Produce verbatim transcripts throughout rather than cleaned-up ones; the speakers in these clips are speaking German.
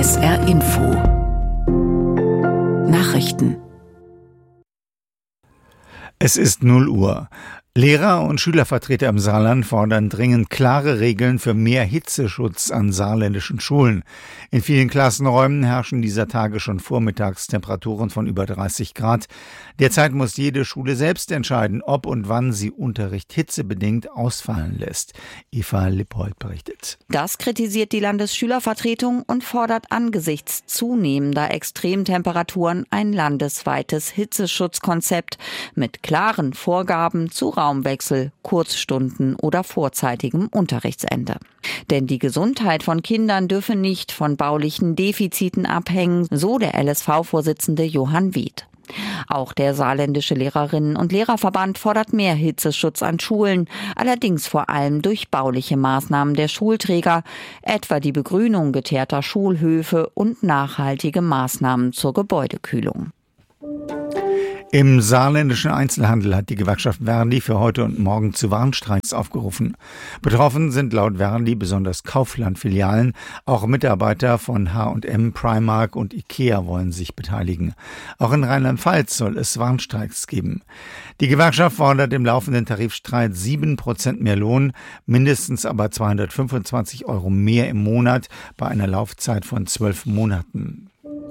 S R Info Nachrichten. Es ist null Uhr. Lehrer und Schülervertreter im Saarland fordern dringend klare Regeln für mehr Hitzeschutz an saarländischen Schulen. In vielen Klassenräumen herrschen dieser Tage schon vormittags Temperaturen von über dreißig Grad. Derzeit muss jede Schule selbst entscheiden, ob und wann sie Unterricht hitzebedingt ausfallen lässt. Eva Lippold berichtet. Das kritisiert die Landesschülervertretung und fordert angesichts zunehmender Extremtemperaturen ein landesweites Hitzeschutzkonzept mit klaren Vorgaben zu Raumwechsel, Kurzstunden oder vorzeitigem Unterrichtsende. Denn die Gesundheit von Kindern dürfe nicht von baulichen Defiziten abhängen, so der L S V-Vorsitzende Johann Wied. Auch der saarländische Lehrerinnen- und Lehrerverband fordert mehr Hitzeschutz an Schulen, allerdings vor allem durch bauliche Maßnahmen der Schulträger, etwa die Begrünung geteerter Schulhöfe und nachhaltige Maßnahmen zur Gebäudekühlung. Im saarländischen Einzelhandel hat die Gewerkschaft Verdi für heute und morgen zu Warnstreiks aufgerufen. Betroffen sind laut Verdi besonders Kaufland-Filialen. Auch Mitarbeiter von H und M, Primark und Ikea wollen sich beteiligen. Auch in Rheinland-Pfalz soll es Warnstreiks geben. Die Gewerkschaft fordert im laufenden Tarifstreit sieben Prozent mehr Lohn, mindestens aber zweihundertfünfundzwanzig Euro mehr im Monat bei einer Laufzeit von zwölf Monaten.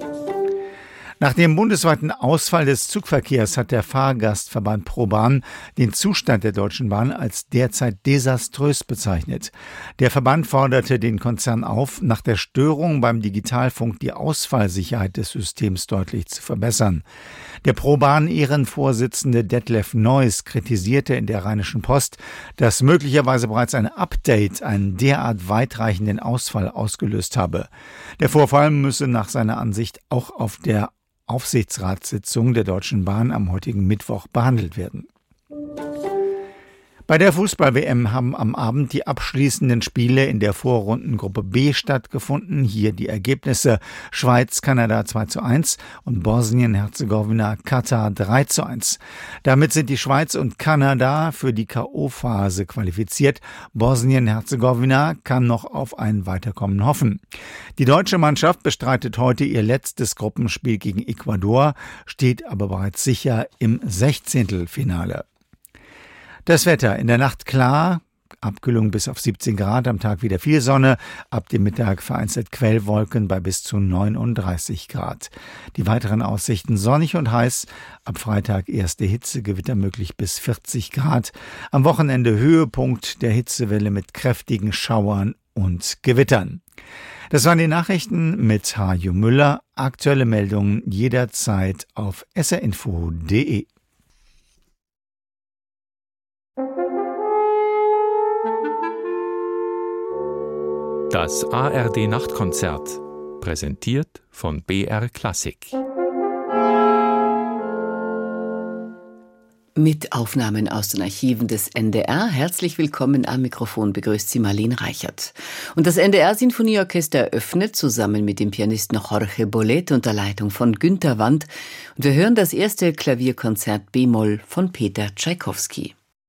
Nach dem bundesweiten Ausfall des Zugverkehrs hat der Fahrgastverband ProBahn den Zustand der Deutschen Bahn als derzeit desaströs bezeichnet. Der Verband forderte den Konzern auf, nach der Störung beim Digitalfunk die Ausfallsicherheit des Systems deutlich zu verbessern. Der ProBahn-Ehrenvorsitzende Detlef Neuss kritisierte in der Rheinischen Post, dass möglicherweise bereits ein Update einen derart weitreichenden Ausfall ausgelöst habe. Der Vorfall müsse nach seiner Ansicht auch auf der Aufsichtsratssitzung der Deutschen Bahn am heutigen Mittwoch behandelt werden. Bei der Fußball-W M haben am Abend die abschließenden Spiele in der Vorrundengruppe B stattgefunden. Hier die Ergebnisse: Schweiz, Kanada zwei zu eins und Bosnien-Herzegowina, Katar drei zu eins. Damit sind die Schweiz und Kanada für die K O-Phase qualifiziert. Bosnien-Herzegowina kann noch auf ein Weiterkommen hoffen. Die deutsche Mannschaft bestreitet heute ihr letztes Gruppenspiel gegen Ecuador, steht aber bereits sicher im Sechzehntelfinale. Das Wetter: in der Nacht klar, Abkühlung bis auf siebzehn Grad, am Tag wieder viel Sonne, ab dem Mittag vereinzelt Quellwolken bei bis zu neununddreißig Grad. Die weiteren Aussichten: sonnig und heiß, ab Freitag erste Hitzegewitter möglich bis vierzig Grad, am Wochenende Höhepunkt der Hitzewelle mit kräftigen Schauern und Gewittern. Das waren die Nachrichten mit Hajo Müller. Aktuelle Meldungen jederzeit auf s r info punkt d e. Das A R D-Nachtkonzert, präsentiert von B R Klassik. Mit Aufnahmen aus den Archiven des N D R. Herzlich willkommen am Mikrofon, begrüßt Sie Marlene Reichert. Und das N D R-Sinfonieorchester eröffnet zusammen mit dem Pianisten Jorge Bolet unter Leitung von Günter Wandt. Und wir hören das erste Klavierkonzert B-Moll von Peter Tschaikowski.